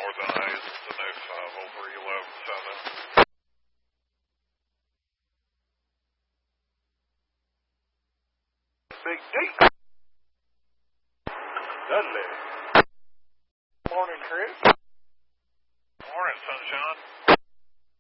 more than eyes than I've over 11.7. Big deep. Dudley.